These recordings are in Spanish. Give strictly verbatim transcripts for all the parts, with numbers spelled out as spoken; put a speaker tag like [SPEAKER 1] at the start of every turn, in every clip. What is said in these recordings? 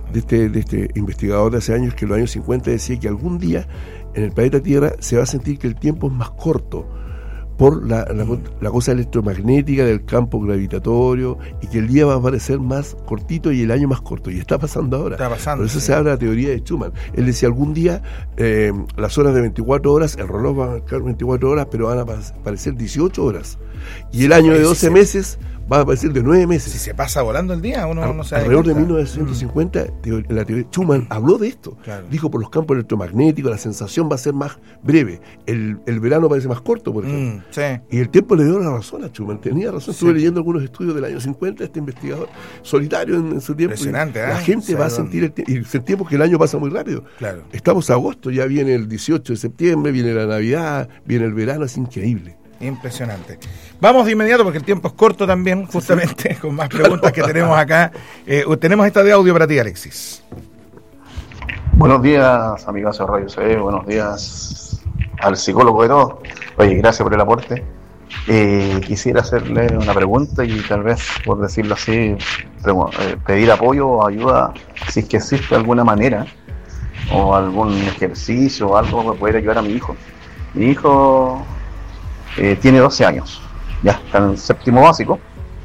[SPEAKER 1] de este, de este investigador de hace años, que en los años cincuenta decía que algún día en el planeta Tierra se va a sentir que el tiempo es más corto por la, la, la cosa electromagnética del campo gravitatorio, y que el día va a parecer más cortito y el año más corto, y está pasando ahora.
[SPEAKER 2] Está pasando,
[SPEAKER 1] por eso
[SPEAKER 2] sí.
[SPEAKER 1] se habla de la teoría de Schumann. Él decía, algún día eh, las horas de veinticuatro horas, el reloj va a marcar veinticuatro horas, pero van a parecer dieciocho horas, y el año de doce
[SPEAKER 2] sí,
[SPEAKER 1] meses va a parecer de nueve meses.
[SPEAKER 2] Si se pasa volando el día, uno
[SPEAKER 1] a,
[SPEAKER 2] no sabe.
[SPEAKER 1] Alrededor de mil novecientos cincuenta, mm. la teoría Schumann habló de esto.
[SPEAKER 2] Claro.
[SPEAKER 1] Dijo, por los campos electromagnéticos, la sensación va a ser más breve. El, el verano parece más corto, por ejemplo.
[SPEAKER 2] Mm, sí.
[SPEAKER 1] Y el tiempo le dio la razón a Schumann. Tenía razón. Sí. Estuve leyendo algunos estudios del año cincuenta, este investigador solitario en, en su tiempo.
[SPEAKER 2] Impresionante, ¿eh?
[SPEAKER 1] La gente va a sentir el tiempo. Y sentimos que el año pasa muy rápido.
[SPEAKER 2] Claro.
[SPEAKER 1] Estamos a agosto, ya viene el dieciocho de septiembre, viene la Navidad, viene el verano, es increíble.
[SPEAKER 2] Impresionante. Vamos de inmediato porque el tiempo es corto también, justamente, con más preguntas que tenemos acá. Eh, tenemos esta de audio para ti, Alexis.
[SPEAKER 3] Buenos días, amigos de Radio C B, buenos días al psicólogo de todos. Oye, gracias por el aporte. Eh, quisiera hacerle una pregunta y tal vez, por decirlo así, pedir apoyo o ayuda, si es que existe alguna manera o algún ejercicio o algo para poder ayudar a mi hijo. Mi hijo... Eh, tiene doce años, ya está en el séptimo básico,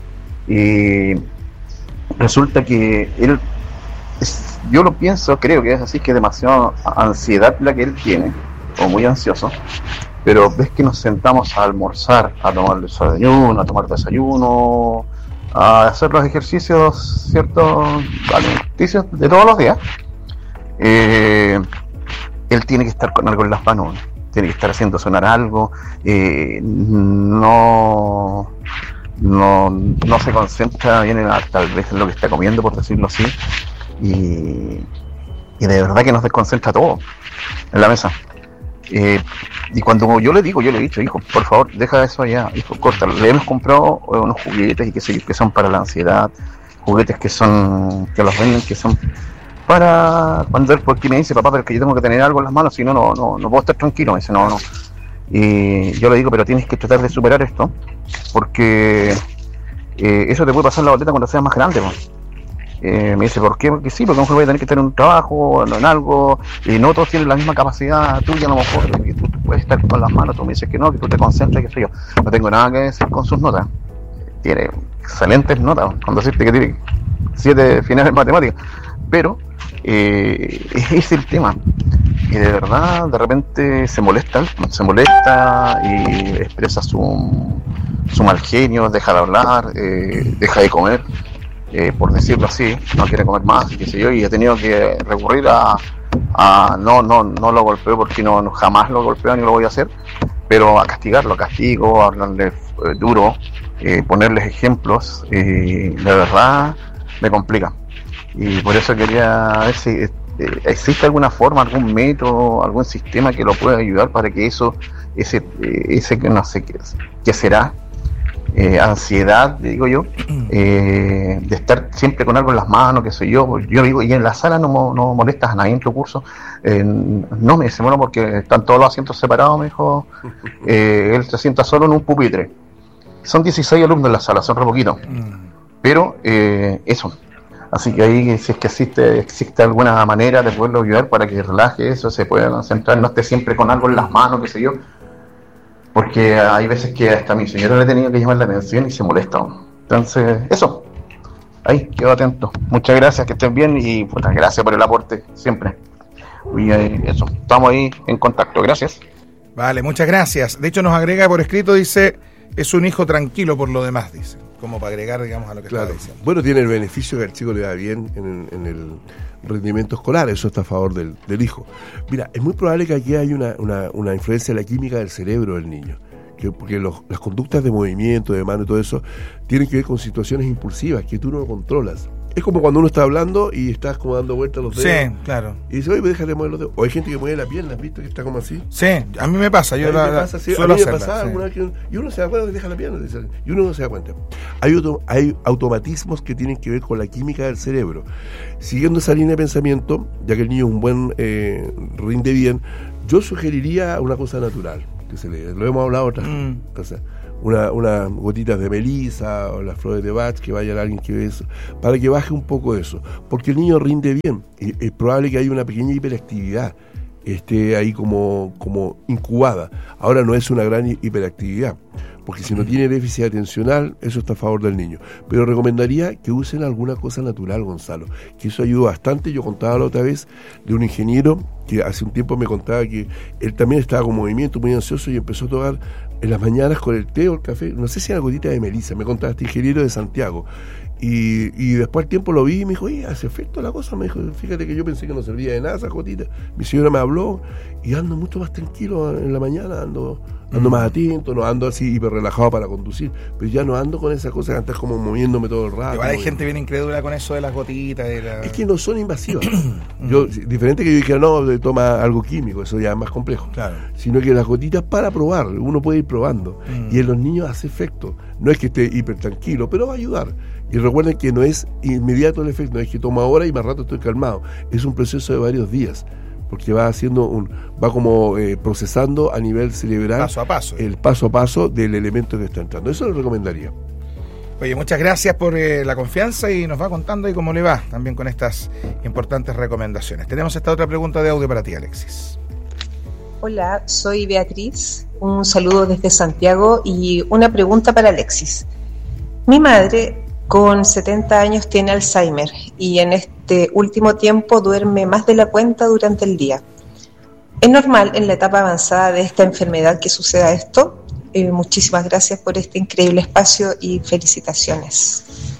[SPEAKER 3] y resulta que él, es, yo lo pienso, creo que es así, que es demasiada ansiedad la que él tiene, o muy ansioso, pero ves que nos sentamos a almorzar, a tomar desayuno, a tomar desayuno, a hacer los ejercicios, ciertos alimenticios de todos los días, eh, él tiene que estar con algo en las manos, tiene que estar haciendo sonar algo, eh, no, no no se concentra bien en, tal vez en lo que está comiendo, por decirlo así, y, y de verdad que nos desconcentra todo en la mesa. Eh, y cuando yo le digo, yo le he dicho, hijo, por favor, deja eso allá, hijo, córtalo. Le hemos comprado unos juguetes y que, sé, que son para la ansiedad, juguetes que son, que los venden, que son para cuando él, porque me dice, papá, pero es que yo tengo que tener algo en las manos, si no, no, no, no puedo estar tranquilo. Me dice, no, no. Y yo le digo, pero tienes que tratar de superar esto, porque eh, eso te puede pasar en la boleta cuando seas más grande, pues. Eh, me dice, ¿por qué? Porque sí, porque a lo mejor voy a tener que tener un trabajo en algo, y no todos tienen la misma capacidad tuya, a lo mejor, que tú, tú puedes estar con las manos, tú me dices que no, que tú te concentras, que soy yo. No tengo nada que decir con sus notas. Tiene excelentes notas, cuando decirte que tiene siete finales en matemáticas, pero eh, ese es el tema, que de verdad de repente se molesta, se molesta y expresa su, su mal genio, deja de hablar, eh, deja de comer, eh, por decirlo así, no quiere comer más, y qué sé yo, y he tenido que recurrir a, a no, no, no lo golpeo porque no, no jamás lo golpeo ni lo voy a hacer, pero a castigarlo, castigo, a hablarle eh, duro, eh, ponerles ejemplos, y de verdad me complica. Y por eso quería ver si eh, existe alguna forma, algún método, algún sistema que lo pueda ayudar para que eso, ese, eh, ese que no sé qué, qué será, eh, ansiedad, digo yo, eh, de estar siempre con algo en las manos, que soy yo, yo digo, y en la sala no, no molestas a nadie en tu curso, eh, no me dice, bueno, porque están todos los asientos separados, me dijo, eh, él se sienta solo en un pupitre, son dieciséis alumnos en la sala, son re poquitos, pero eh, eso. Así que ahí, si es que existe existe alguna manera de poderlo ayudar para que relaje eso, se pueda concentrar, no esté siempre con algo en las manos, qué sé yo. Porque hay veces que hasta a mi señora le he tenido que llamar la atención y se molesta. Entonces, eso. Ahí, quedo atento. Muchas gracias, que estén bien y pues, gracias por el aporte, siempre. Y eh, eso, estamos ahí en contacto. Gracias.
[SPEAKER 2] Vale, muchas gracias. De hecho, nos agrega por escrito, dice, es un hijo tranquilo por lo demás, dice. Como para agregar, digamos, a lo que
[SPEAKER 1] claro.
[SPEAKER 2] está diciendo.
[SPEAKER 1] Bueno, tiene el beneficio que al chico le va bien en, en el rendimiento escolar, eso está a favor del, del hijo. Mira, es muy probable que aquí haya una, una, una influencia de la química del cerebro del niño, que, porque los, las conductas de movimiento, de mano y todo eso, tienen que ver con situaciones impulsivas que tú no controlas. Es como cuando uno está hablando y estás como dando vueltas los dedos.
[SPEAKER 2] Sí, claro.
[SPEAKER 1] Y dice, oye, pues déjate mover los dedos. O hay gente que mueve la pierna, ¿has visto? Que está como así.
[SPEAKER 2] Sí, a mí me pasa. Yo
[SPEAKER 1] a mí
[SPEAKER 2] la,
[SPEAKER 1] me pasa, sí,
[SPEAKER 2] suelo
[SPEAKER 1] a mí me
[SPEAKER 2] hacerla,
[SPEAKER 1] pasaba
[SPEAKER 2] sí.
[SPEAKER 1] alguna vez que uno, y uno se da cuenta que deja la pierna. Y uno no se da cuenta. Hay, auto, hay automatismos que tienen que ver con la química del cerebro. Siguiendo esa línea de pensamiento, ya que el niño es un buen, eh, rinde bien, yo sugeriría una cosa natural. Que se le, lo hemos hablado otras
[SPEAKER 2] mm.
[SPEAKER 1] veces. una, unas gotitas de melisa o las flores de Bach, que vaya alguien que ve eso, para que baje un poco eso, porque el niño rinde bien, y es probable que haya una pequeña hiperactividad, esté ahí como, como incubada. Ahora no es una gran hiperactividad, porque si no tiene déficit atencional, eso está a favor del niño. Pero recomendaría que usen alguna cosa natural, Gonzalo, que eso ayuda bastante. Yo contaba la otra vez de un ingeniero que hace un tiempo me contaba que él también estaba con movimiento, muy ansioso, y empezó a tomar en las mañanas con el té o el café, no sé si era gotita de melisa, me contaba este ingeniero de Santiago. Y, y después al tiempo lo vi y me dijo, oye, ¿hace efecto la cosa? Me dijo, fíjate que yo pensé que no servía de nada esa gotita. Mi señora me habló y ando mucho más tranquilo en la mañana, ando ando mm. más atento, no ando así hiper relajado para conducir, pero ya no ando con esa cosa de antes como moviéndome todo el rato.
[SPEAKER 2] Igual hay gente bien incrédula con eso de las gotitas. De la...
[SPEAKER 1] Es que no son invasivas. yo Diferente que yo dijera, no, toma algo químico, eso ya es más complejo. Claro. Sino que las gotitas para probar, uno puede ir probando. Mm. Y en los niños hace efecto. No es que esté hiper tranquilo, pero va a ayudar. Y recuerden que no es inmediato el efecto, no es que toma ahora y más rato estoy calmado. Es un proceso de varios días, porque va haciendo un, va como eh, procesando a nivel cerebral
[SPEAKER 2] paso a paso,
[SPEAKER 1] el paso a paso del elemento que está entrando. Eso lo recomendaría.
[SPEAKER 2] Oye, muchas gracias por eh, la confianza y nos va contando ahí cómo le va también con estas importantes recomendaciones. Tenemos esta otra pregunta de audio para ti, Alexis.
[SPEAKER 4] Hola, soy Beatriz, un saludo desde Santiago y una pregunta para Alexis. Mi madre con setenta años tiene Alzheimer y en este último tiempo duerme más de la cuenta durante el día. ¿Es normal en la etapa avanzada de esta enfermedad que suceda esto? Eh, muchísimas gracias por este increíble espacio y felicitaciones.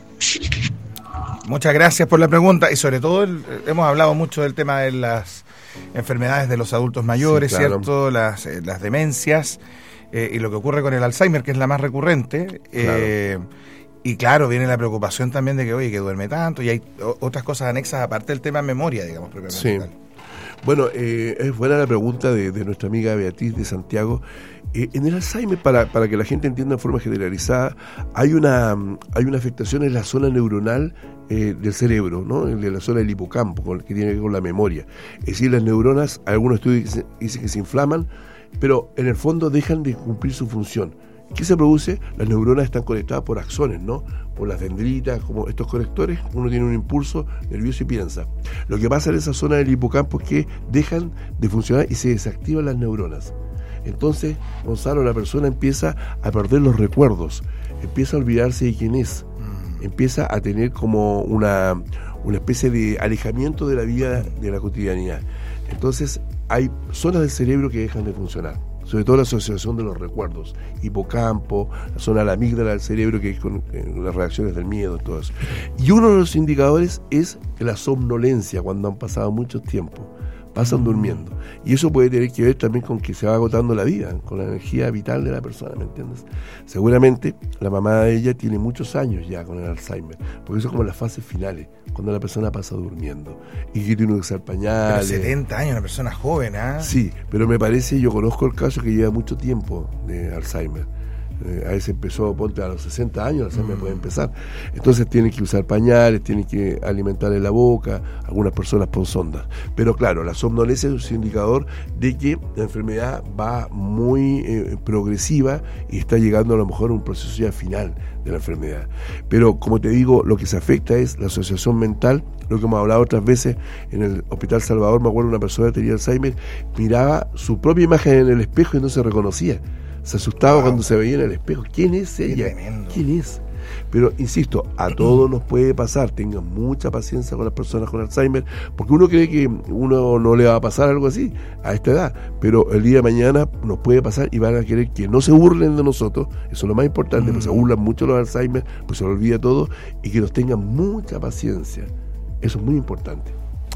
[SPEAKER 2] Muchas gracias por la pregunta y sobre todo el, hemos hablado mucho del tema de las enfermedades de los adultos mayores, sí, claro. ¿Cierto? Las, eh, las demencias eh, y lo que ocurre con el Alzheimer, que es la más recurrente. Eh, claro. Y claro, viene la preocupación también de que, oye, que duerme tanto y hay o, otras cosas anexas aparte del tema memoria, digamos, propiamente.
[SPEAKER 1] Sí. Bueno, eh, es buena la pregunta de, de nuestra amiga Beatriz de Santiago. Eh, en el Alzheimer, para, para que la gente entienda de forma generalizada, hay una, hay una afectación en la zona neuronal eh, del cerebro, ¿no? En la zona del hipocampo, con, que tiene que ver con la memoria. Es decir, las neuronas, algunos estudios dicen que se inflaman, pero en el fondo dejan de cumplir su función. ¿Qué se produce? Las neuronas están conectadas por axones, ¿no? Por las dendritas, como estos conectores, uno tiene un impulso nervioso y piensa. Lo que pasa en esa zona del hipocampo es que dejan de funcionar y se desactivan las neuronas. Entonces, Gonzalo, la persona empieza a perder los recuerdos, empieza a olvidarse de quién es, empieza a tener como una, una especie de alejamiento de la vida, de la cotidianidad. Entonces, hay zonas del cerebro que dejan de funcionar. Sobre todo la asociación de los recuerdos, hipocampo, la zona de la amígdala del cerebro, que es con eh, las reacciones del miedo, todo eso. Y uno de los indicadores es la somnolencia, cuando han pasado mucho tiempo, pasan durmiendo. Y eso puede tener que ver también con que se va agotando la vida, con la energía vital de la persona, ¿me entiendes? Seguramente la mamá de ella tiene muchos años ya con el Alzheimer, porque eso es como las fases finales, cuando la persona pasa durmiendo y que tiene que usar pañales.
[SPEAKER 2] Pero setenta años, una persona joven, ¿ah? ¿eh?
[SPEAKER 1] Sí, pero me parece, yo conozco el caso que lleva mucho tiempo de Alzheimer. Eh, a veces empezó, ponte a los sesenta años, Alzheimer mm. puede empezar. Entonces tienen que usar pañales, tienen que alimentarle la boca, algunas personas pon sondas. Pero claro, la somnolencia es un indicador de que la enfermedad va muy eh, progresiva y está llegando a lo mejor a un proceso ya final de la enfermedad. Pero como te digo, lo que se afecta es la asociación mental, lo que hemos hablado otras veces en el Hospital Salvador. Me acuerdo, una persona que tenía Alzheimer, miraba su propia imagen en el espejo y no se reconocía. Se asustaba wow. cuando se veía en el espejo. ¿Quién es ella? ¿Quién es? Pero, insisto, a todos nos puede pasar. Tengan mucha paciencia con las personas con Alzheimer, porque uno cree que uno no le va a pasar algo así a esta edad, pero el día de mañana nos puede pasar y van a querer que no se burlen de nosotros. Eso es lo más importante, mm. porque se burlan mucho los Alzheimer, pues se les olvida todo, y que nos tengan mucha paciencia. Eso es muy importante.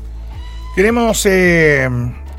[SPEAKER 2] Queremos... Eh...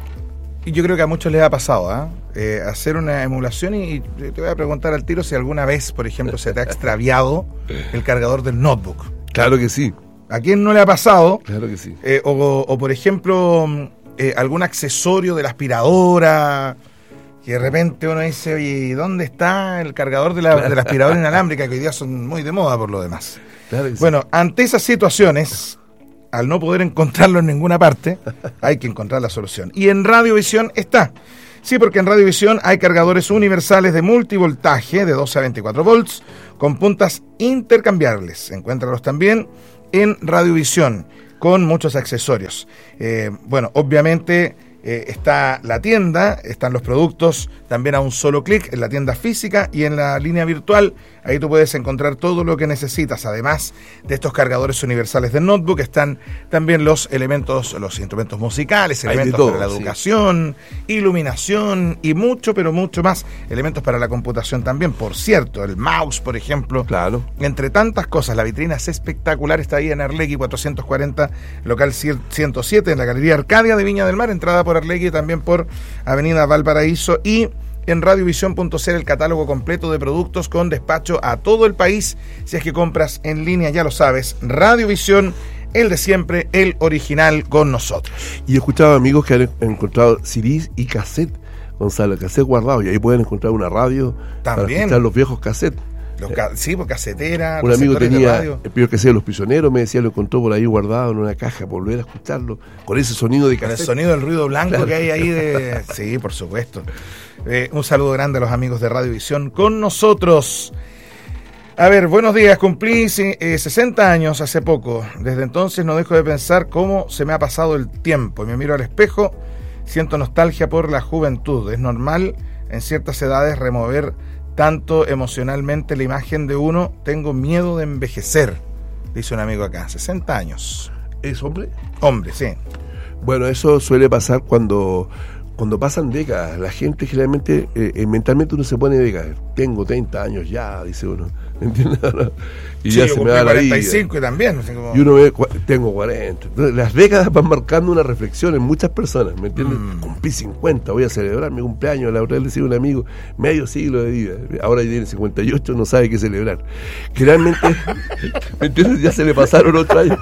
[SPEAKER 2] Y yo creo que a muchos les ha pasado, ¿eh? Eh, hacer una emulación y, y te voy a preguntar al tiro si alguna vez, por ejemplo, se te ha extraviado el cargador del notebook.
[SPEAKER 1] Claro que sí.
[SPEAKER 2] ¿A quién no le ha pasado?
[SPEAKER 1] Claro que sí.
[SPEAKER 2] Eh, o, o, por ejemplo, eh, algún accesorio de la aspiradora, que de repente uno dice, oye, ¿dónde está el cargador de la, claro. de la aspiradora inalámbrica, que hoy día son muy de moda por lo demás? Claro que sí. Bueno, ante esas situaciones... Al no poder encontrarlo en ninguna parte, hay que encontrar la solución. Y en Radiovisión está. Sí, porque en Radiovisión hay cargadores universales de multivoltaje de doce a veinticuatro volts con puntas intercambiables. Encuéntralos también en Radiovisión con muchos accesorios. Eh, bueno, obviamente eh, está la tienda, están los productos también a un solo clic en la tienda física y en la línea virtual. Ahí tú puedes encontrar todo lo que necesitas. Además de estos cargadores universales de notebook, están también los elementos, los instrumentos musicales, elementos todo, para la educación, sí. iluminación y mucho, pero mucho más. Elementos para la computación también. Por cierto, el mouse, por ejemplo.
[SPEAKER 1] Claro.
[SPEAKER 2] Entre tantas cosas, la vitrina es espectacular. Está ahí en Arlegui cuatrocientos cuarenta, local ciento siete, en la Galería Arcadia de Viña del Mar. Entrada por Arlegui y también por Avenida Valparaíso. Y en radiovisión punto c l el catálogo completo de productos con despacho a todo el país. Si es que compras en línea, ya lo sabes, Radiovisión, el de siempre, el original con nosotros.
[SPEAKER 1] Y he escuchado amigos que han encontrado C Ds y cassette, Gonzalo, cassette guardado, y ahí pueden encontrar una radio
[SPEAKER 2] también
[SPEAKER 1] para escuchar los viejos cassettes.
[SPEAKER 2] Los ca- sí, pues casetera.
[SPEAKER 1] Un amigo tenía, el peor que sea Los Prisioneros, me decía, lo encontró por ahí guardado en una caja, por volver a escucharlo, con ese sonido de cassette.
[SPEAKER 2] Con el sonido del ruido blanco, claro, que hay ahí de... Sí, por supuesto. Eh, un saludo grande a los amigos de Radiovisión con nosotros. A ver, buenos días, cumplí eh, sesenta años hace poco. Desde entonces no dejo de pensar cómo se me ha pasado el tiempo. Y me miro al espejo, siento nostalgia por la juventud. Es normal en ciertas edades remover tanto emocionalmente la imagen de uno. Tengo miedo de envejecer, dice un amigo acá. sesenta años.
[SPEAKER 1] ¿Es hombre?
[SPEAKER 2] Hombre, sí.
[SPEAKER 1] Bueno, eso suele pasar cuando... Cuando pasan décadas, la gente generalmente, eh, mentalmente uno se pone décadas. Tengo treinta años ya, dice uno. ¿Me entiendes? Y
[SPEAKER 2] sí,
[SPEAKER 1] ya
[SPEAKER 2] yo
[SPEAKER 1] se me da la vida.
[SPEAKER 2] cuarenta y cinco y también. Así como...
[SPEAKER 1] Y uno ve, tengo cuarenta. Entonces, las décadas van marcando una reflexión en muchas personas, ¿me entiendes? Mm. Cumplí cincuenta, voy a celebrar mi cumpleaños. La otra vez le decía a un amigo, medio siglo de vida. Ahora ya tiene cincuenta y ocho, no sabe qué celebrar. Generalmente, ¿me entiendes? Ya se le pasaron ocho años.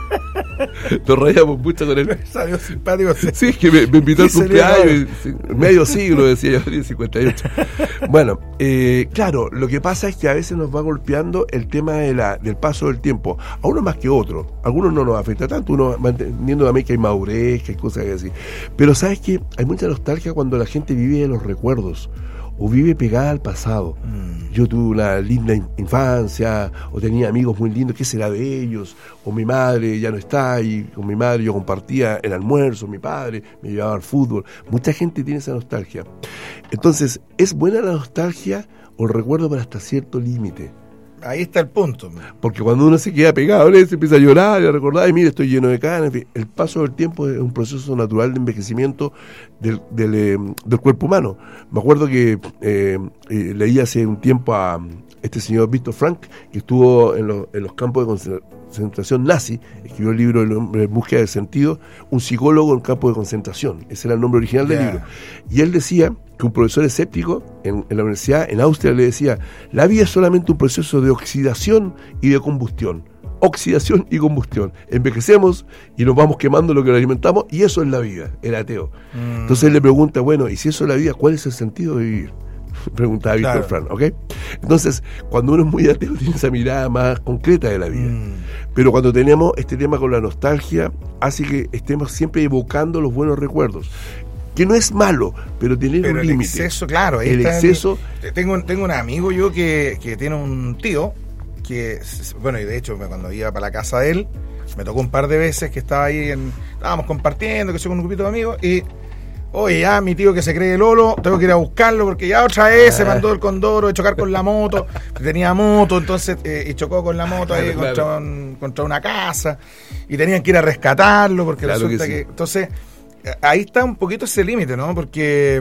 [SPEAKER 1] Nos rayamos mucho con él.
[SPEAKER 2] Salió simpático.
[SPEAKER 1] Sí, es que me, me invitó al cumpleaños. Medio siglo, decía yo, tenía cincuenta y ocho. Bueno, eh, claro, lo que pasa es que a veces nos va golpeando el tema de la, del paso del tiempo. A uno más que otro. A algunos no nos afecta tanto, uno manteniendo también que hay madurez, que hay cosas así. Pero ¿sabes qué? Hay mucha nostalgia cuando la gente vive de los recuerdos o vive pegada al pasado. Mm. Yo tuve una linda infancia, o tenía amigos muy lindos, ¿qué será de ellos? O mi madre ya no está, y con mi madre yo compartía el almuerzo, mi padre me llevaba al fútbol. Mucha gente tiene esa nostalgia. Entonces, ¿es buena la nostalgia o el recuerdo para hasta cierto límite?
[SPEAKER 2] Ahí está el punto.
[SPEAKER 1] Porque cuando uno se queda pegado, se empieza a llorar y a recordar, y mire, estoy lleno de canas. En fin, el paso del tiempo es un proceso natural de envejecimiento del, del, eh, del cuerpo humano. Me acuerdo que eh, eh, leí hace un tiempo a este señor Víctor Frank, que estuvo en, lo, en los campos de concentración nazi, escribió el libro El hombre en búsqueda de sentido, un psicólogo en campo de concentración. Ese era el nombre original del yeah. libro. Y él decía que un profesor escéptico en, en la universidad en Austria le decía, la vida es solamente un proceso de oxidación y de combustión. Oxidación y combustión. Envejecemos y nos vamos quemando lo que nos alimentamos, y eso es la vida. Era ateo. Mm. Entonces él le pregunta, bueno, y si eso es la vida, ¿cuál es el sentido de vivir? Preguntaba Víctor claro. Frank, ¿ok? Entonces, cuando uno es muy ateo, tiene esa mirada más concreta de la vida. Mm. Pero cuando tenemos este tema con la nostalgia, hace que estemos siempre evocando los buenos recuerdos. Que no es malo, pero tener pero un límite.
[SPEAKER 2] El exceso, claro.
[SPEAKER 1] El exceso.
[SPEAKER 2] Mi, tengo, tengo un amigo yo que, que tiene un tío que, bueno, y de hecho, cuando iba para la casa de él, me tocó un par de veces que estaba ahí, en, estábamos compartiendo, que soy con un grupito de amigos, y oye, ya mi tío que se cree Lolo, tengo que ir a buscarlo porque ya otra vez se mandó el condoro de chocar con la moto, tenía moto, entonces, eh, y chocó con la moto ahí claro, contra, claro. Un, contra una casa, y tenían que ir a rescatarlo porque claro resulta que, que... Entonces, ahí está un poquito ese límite, ¿no? Porque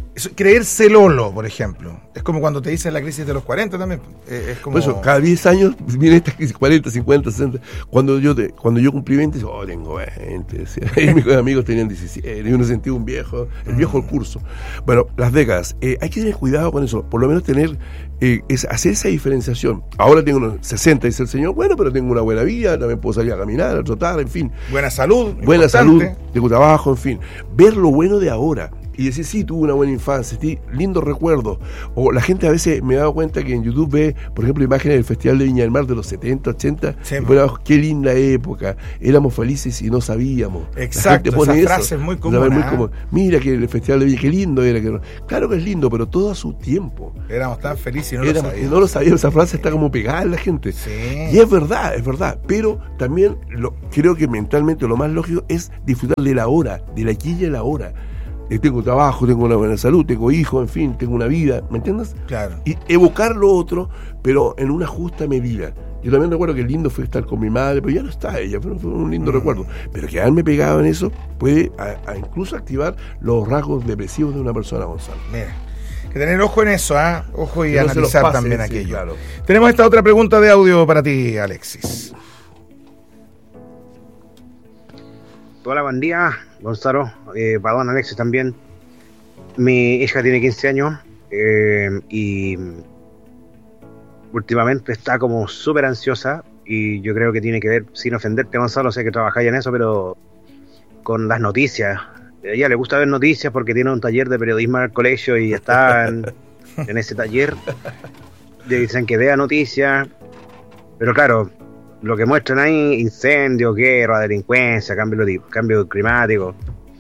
[SPEAKER 2] creerse Lolo, por ejemplo, es como cuando te dicen la crisis de los cuarenta también. Es como...
[SPEAKER 1] Por eso, cada diez años viene esta crisis, cuarenta, cincuenta, sesenta. Cuando yo te, cuando yo cumplí veinte, oh, tengo veinte. Decía. Y mis amigos tenían diecisiete, y uno sentía un viejo, el viejo del curso. Bueno, las décadas, eh, hay que tener cuidado con eso, por lo menos tener, eh, es, hacer esa diferenciación. Ahora tengo unos sesenta, dice el señor, bueno, pero tengo una buena vida, también puedo salir a caminar, a trotar, en fin.
[SPEAKER 2] Buena salud.
[SPEAKER 1] Buena importante. Salud, tengo trabajo, en fin. Ver lo bueno de ahora. y decir, sí, tuve una buena infancia, sí, lindos recuerdos. O la gente a veces me he dado cuenta que en YouTube ve, por ejemplo, imágenes del Festival de Viña del Mar de los setenta, ochenta, sí, y pone abajo, qué linda época, éramos felices y no sabíamos.
[SPEAKER 2] Exacto, esa eso. frase es muy común.
[SPEAKER 1] Muy común. Mira que el Festival de Viña, qué lindo era. Que... Claro que es lindo, pero todo a su tiempo.
[SPEAKER 2] Éramos tan felices y no éramos, lo sabíamos.
[SPEAKER 1] Y no lo sabíamos, esa frase está como pegada en la gente.
[SPEAKER 2] Sí.
[SPEAKER 1] Y es verdad, es verdad, pero también lo, creo que mentalmente lo más lógico es disfrutar de la hora, de la aquí y la hora. Tengo trabajo, tengo una buena salud, tengo hijos, en fin, tengo una vida, ¿me entiendes?
[SPEAKER 2] Claro.
[SPEAKER 1] Y evocar lo otro, pero en una justa medida. Yo también recuerdo que lindo fue estar con mi madre, pero ya no está ella, fue, fue un lindo mm. recuerdo. Pero quedarme pegado en eso puede a, a incluso activar los rasgos depresivos de una persona, Gonzalo.
[SPEAKER 2] Mira, que tener ojo en eso, ¿eh? Ojo y
[SPEAKER 1] que
[SPEAKER 2] analizar
[SPEAKER 1] no pase,
[SPEAKER 2] también
[SPEAKER 1] sí,
[SPEAKER 2] aquello.
[SPEAKER 1] Claro.
[SPEAKER 2] Tenemos esta otra pregunta de audio para ti, Alexis.
[SPEAKER 5] Hola, buen día, Gonzalo, eh, para don Alexis también. Mi hija tiene quince años eh, y últimamente está como súper ansiosa y yo creo que tiene que ver, sin ofenderte, Gonzalo, sé que trabajáis en eso, pero con las noticias. A ella le gusta ver noticias porque tiene un taller de periodismo en el colegio y está en, en ese taller. Le dicen que vea noticias, pero claro, lo que muestran ahí, incendios, guerra, delincuencia, cambio, cambio climático.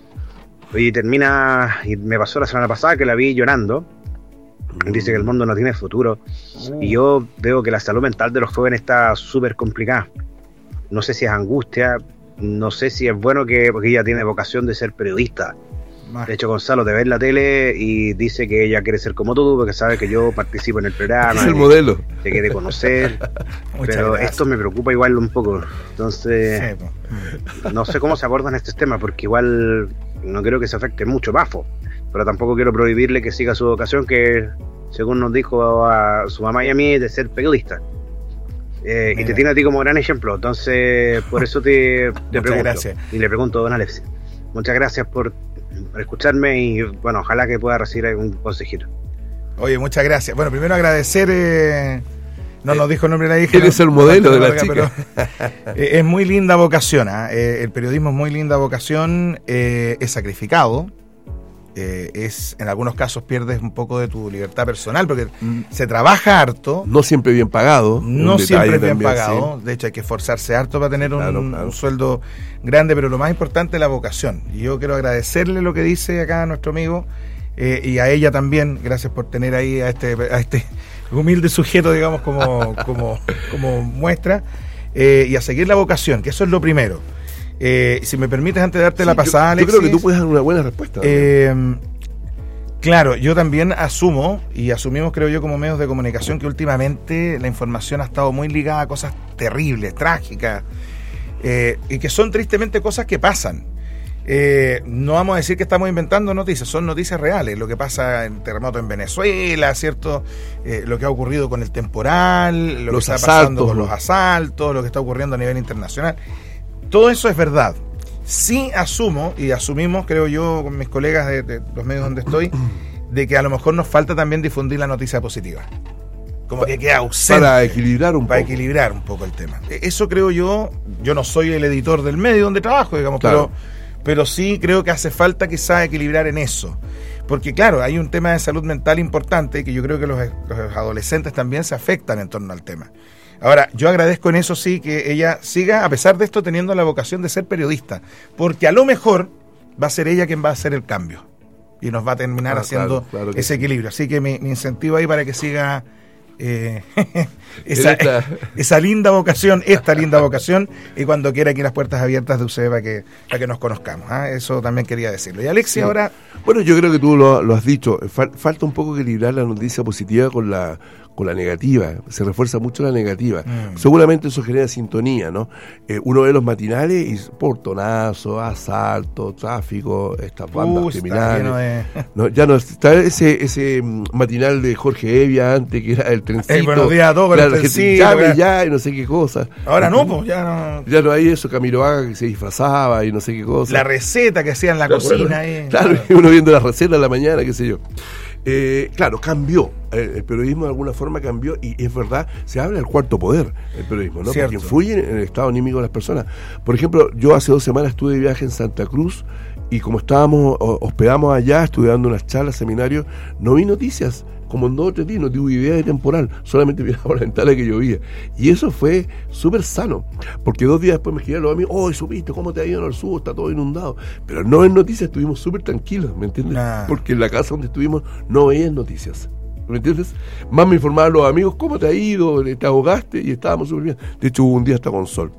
[SPEAKER 5] Y termina, y me pasó la semana pasada que la vi llorando. Dice que el mundo no tiene futuro. Y yo veo que la salud mental de los jóvenes está súper complicada. No sé si es angustia, no sé si es bueno que, porque ella tiene vocación de ser periodista. De hecho, Gonzalo te ve en la tele y dice que ella quiere ser como tú, porque sabe que yo participo en el programa.
[SPEAKER 1] Es el modelo.
[SPEAKER 5] Te quiere conocer. Pero gracias. Esto me preocupa igual un poco. Entonces, sí, no sé cómo se abordan estos temas, porque igual no creo que se afecte mucho Pafo. Pero tampoco quiero prohibirle que siga su vocación, que según nos dijo a su mamá y a mí, de ser periodista. Eh, y te tiene a ti como gran ejemplo. Entonces, por eso te, te pregunto. Gracias. Y le pregunto a don Alexis. Muchas gracias por por escucharme y bueno, ojalá que pueda recibir algún consejito.
[SPEAKER 2] Oye, muchas gracias. Bueno, primero agradecer, eh, no nos dijo el nombre de la hija.
[SPEAKER 1] Eres
[SPEAKER 2] no,
[SPEAKER 1] el modelo de la
[SPEAKER 2] larga,
[SPEAKER 1] chica.
[SPEAKER 2] Pero, eh, es muy linda vocación, ¿eh? El periodismo es muy linda vocación, eh, es sacrificado, eh, es en algunos casos pierdes un poco de tu libertad personal porque mm. se trabaja harto.
[SPEAKER 1] No siempre bien pagado.
[SPEAKER 2] No siempre bien también, pagado. Sí. De hecho, hay que esforzarse harto para tener un, claro, claro. un sueldo grande, pero lo más importante es la vocación. Y yo quiero agradecerle lo que dice acá nuestro amigo eh, y a ella también. Gracias por tener ahí a este, a este humilde sujeto, digamos, como, como, como muestra. Eh, y a seguir la vocación, que eso es lo primero. Eh, si me permites, antes de darte sí, la pasada, yo, Alexis,
[SPEAKER 1] yo creo que tú puedes dar una buena respuesta.
[SPEAKER 2] Eh, claro, yo también asumo, y asumimos, creo yo, como medios de comunicación, que últimamente la información ha estado muy ligada a cosas terribles, trágicas, eh, y que son tristemente cosas que pasan. Eh, no vamos a decir que estamos inventando noticias, son noticias reales. Lo que pasa en el terremoto en Venezuela, ¿cierto? Eh, lo que ha ocurrido con el temporal, lo
[SPEAKER 1] los
[SPEAKER 2] que está
[SPEAKER 1] asaltos,
[SPEAKER 2] pasando con
[SPEAKER 1] ¿no?
[SPEAKER 2] los asaltos, lo que está ocurriendo a nivel internacional. Todo eso es verdad. Sí asumo, y asumimos, creo yo, con mis colegas de, de los medios donde estoy, de que a lo mejor nos falta también difundir la noticia positiva. Como que queda ausente.
[SPEAKER 1] Para equilibrar un
[SPEAKER 2] para
[SPEAKER 1] poco.
[SPEAKER 2] Para equilibrar un poco el tema. Eso creo yo, yo no soy el editor del medio donde trabajo, digamos,
[SPEAKER 1] claro.
[SPEAKER 2] pero, pero sí creo que hace falta quizá equilibrar en eso. Porque claro, hay un tema de salud mental importante que yo creo que los, los adolescentes también se afectan en torno al tema. Ahora, yo agradezco en eso sí que ella siga, a pesar de esto, teniendo la vocación de ser periodista, porque a lo mejor va a ser ella quien va a hacer el cambio y nos va a terminar ah, haciendo claro, claro ese sí. equilibrio. Así que mi, mi incentivo ahí para que siga eh, esa, esta... esa linda vocación, esta linda vocación, y cuando quiera aquí las puertas abiertas de U C B para que, para que nos conozcamos. ¿eh? Eso también quería decirlo. Y Alexis, sí. ahora...
[SPEAKER 1] Bueno, yo creo que tú lo, lo has dicho, Fal, falta un poco equilibrar la noticia positiva con la con la negativa, se refuerza mucho la negativa. Mm. Seguramente eso genera sintonía, ¿no? Eh, uno ve los matinales y portonazo, asalto, tráfico, estas bandas uh, criminales. De... No, ya no está ese ese matinal de Jorge Evia antes, que era el trencito.
[SPEAKER 2] El buenos días a todos,
[SPEAKER 1] claro, el trencito. Llame ya y no sé qué cosa.
[SPEAKER 2] Ahora no, pues ya no.
[SPEAKER 1] Ya no hay eso, Camiroaga que se disfrazaba y no sé qué cosa.
[SPEAKER 2] La receta que hacía en la
[SPEAKER 1] claro,
[SPEAKER 2] cocina. Ahí,
[SPEAKER 1] claro, claro, uno viendo la receta en la mañana, qué sé yo. Eh, claro, cambió. el, el periodismo de alguna forma cambió, y es verdad, se habla del cuarto poder, el periodismo, ¿no?
[SPEAKER 2] Cierto.
[SPEAKER 1] Porque influye en el estado anímico de las personas. Por ejemplo, yo hace dos semanas estuve de viaje en Santa Cruz, y como estábamos, hospedamos allá, estuve dando unas charlas, seminarios, no vi noticias, como en dos o tres días, no tuve idea de temporal, solamente miraba por la ventana que llovía. Y eso fue súper sano, porque dos días después me escribieron los amigos, oh, supiste cómo te ha ido en el sur, está todo inundado. Pero no en noticias, estuvimos súper tranquilos, ¿me entiendes? Nah. Porque en la casa donde estuvimos no veían noticias, ¿me entiendes? Más me informaban los amigos, ¿cómo te ha ido? ¿Te ahogaste? Y estábamos súper bien. De hecho, hubo un día hasta con sol.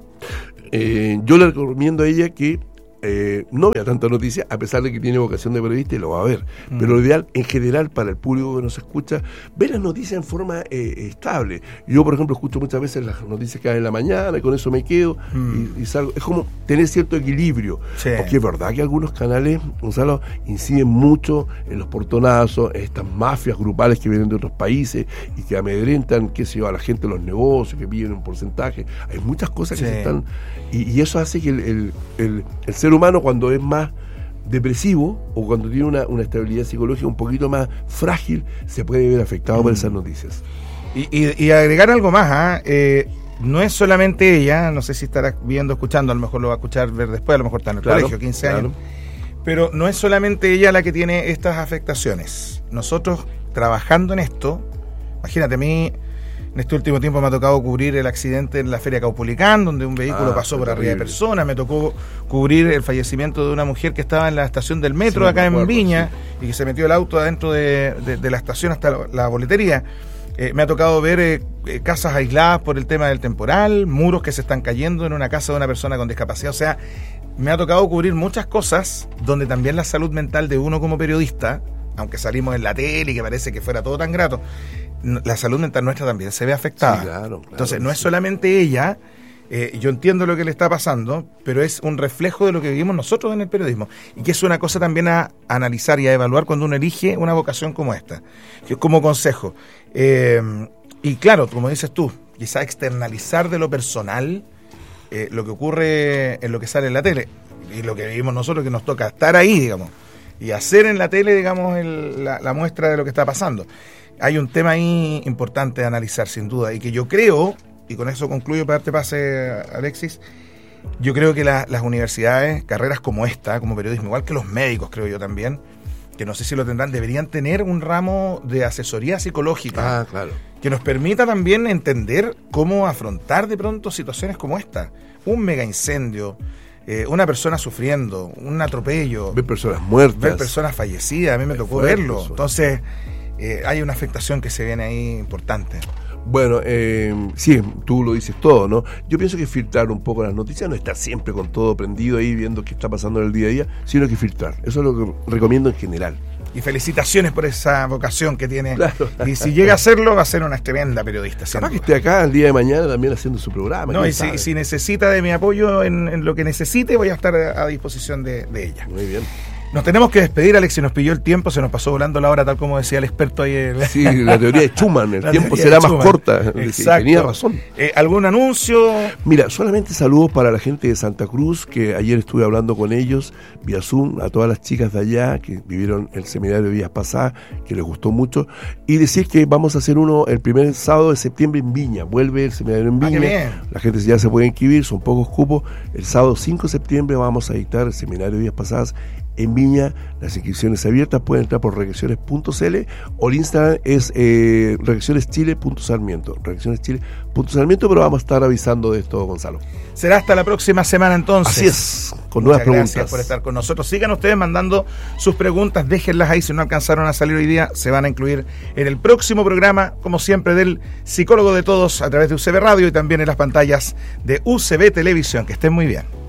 [SPEAKER 1] Eh, yo le recomiendo a ella que Eh, no vea tanta noticia, a pesar de que tiene vocación de periodista y lo va a ver, mm. pero lo ideal en general para el público que nos escucha, ver las noticias en forma eh, estable. Yo, por ejemplo, escucho muchas veces las noticias que hay en la mañana y con eso me quedo mm. y, y salgo. Es como tener cierto equilibrio, sí. Porque es verdad que algunos canales, Gonzalo, inciden mucho en los portonazos, en estas mafias grupales que vienen de otros países y que amedrentan, qué sé yo, a la gente en los negocios, que piden un porcentaje. Hay muchas cosas que sí. se están, y, y eso hace que el, el, el, el ser humano, cuando es más depresivo o cuando tiene una, una estabilidad psicológica un poquito más frágil, se puede ver afectado mm. por esas noticias.
[SPEAKER 2] Y, y, y agregar algo más, ¿eh? Eh, no es solamente ella, no sé si estará viendo, escuchando, a lo mejor lo va a escuchar, ver después, a lo mejor está en el claro, colegio, quince claro. años, pero no es solamente ella la que tiene estas afectaciones. Nosotros, trabajando en esto, imagínate, a mí en este último tiempo me ha tocado cubrir el accidente en la Feria Caupolicán, donde un vehículo ah, pasó por arriba de personas. Me tocó cubrir el fallecimiento de una mujer que estaba en la estación del metro sí, acá en acuerdo, Viña sí. y que se metió el auto adentro de, de, de la estación hasta la, la boletería. Eh, me ha tocado ver eh, eh, casas aisladas por el tema del temporal, muros que se están cayendo en una casa de una persona con discapacidad. O sea, me ha tocado cubrir muchas cosas donde también la salud mental de uno como periodista, aunque salimos en la tele y que parece que fuera todo tan grato, la salud mental nuestra también se ve afectada. Sí, claro, claro, Entonces, no sí. es solamente ella, eh, yo entiendo lo que le está pasando, pero es un reflejo de lo que vivimos nosotros en el periodismo. Y que es una cosa también a, a analizar y a evaluar cuando uno elige una vocación como esta. Que como consejo. Eh, y claro, como dices tú, quizá externalizar de lo personal eh, lo que ocurre en lo que sale en la tele. Y lo que vivimos nosotros, que nos toca estar ahí, digamos. Y hacer en la tele, digamos, el, la, la muestra de lo que está pasando. Hay un tema ahí importante de analizar, sin duda, y que yo creo, y con eso concluyo para darte pase, Alexis, yo creo que la, las universidades, carreras como esta, como periodismo, igual que los médicos, creo yo también, que no sé si lo tendrán, deberían tener un ramo de asesoría psicológica,
[SPEAKER 1] ah, claro.
[SPEAKER 2] que nos permita también entender cómo afrontar de pronto situaciones como esta. Un mega incendio, eh, una persona sufriendo, un atropello.
[SPEAKER 1] Ver personas muertas.
[SPEAKER 2] Ver personas fallecidas, a mí me tocó verlo. Eso. Entonces... Eh, hay una afectación que se viene ahí importante.
[SPEAKER 1] Bueno, eh, sí, tú lo dices todo, ¿no? Yo pienso que filtrar un poco las noticias, no estar siempre con todo prendido ahí viendo qué está pasando en el día a día, sino que filtrar. Eso es lo que recomiendo en general.
[SPEAKER 2] Y felicitaciones por esa vocación que tiene. Claro. Y si llega a hacerlo, va a ser una tremenda periodista.
[SPEAKER 1] Capaz que esté acá el día de mañana también haciendo su programa.
[SPEAKER 2] No, y si, si necesita de mi apoyo en, en lo que necesite, voy a estar a, a disposición de, de ella.
[SPEAKER 1] Muy bien.
[SPEAKER 2] Nos tenemos que despedir, Alex, se nos pilló el tiempo, se nos pasó volando la hora, tal como decía el experto ahí. El...
[SPEAKER 1] Sí, la teoría de Schumann, el la tiempo será más corta.
[SPEAKER 2] Exacto.
[SPEAKER 1] Tenía razón.
[SPEAKER 2] Eh, ¿Algún anuncio?
[SPEAKER 1] Mira, solamente saludos para la gente de Santa Cruz, que ayer estuve hablando con ellos vía Zoom, a todas las chicas de allá que vivieron el seminario de días pasadas, que les gustó mucho, y decir que vamos a hacer uno el primer sábado de septiembre en Viña. Vuelve el seminario en Viña. Ah, qué bien. La gente ya se puede inscribir, son pocos cupos. El sábado cinco de septiembre vamos a dictar el seminario de días pasadas en Viña. Las inscripciones abiertas, pueden entrar por regresiones punto c l o el Instagram es eh, regresioneschile punto sarmiento, regresioneschile punto sarmiento, pero vamos a estar avisando de esto, Gonzalo.
[SPEAKER 2] Será hasta la próxima semana entonces.
[SPEAKER 1] Así es, con nuevas preguntas.
[SPEAKER 2] Gracias por estar con nosotros. Sigan ustedes mandando sus preguntas, déjenlas ahí, si no alcanzaron a salir hoy día, se van a incluir en el próximo programa, como siempre, del Psicólogo de Todos, a través de U C B Radio y también en las pantallas de U C B Televisión. Que estén muy bien.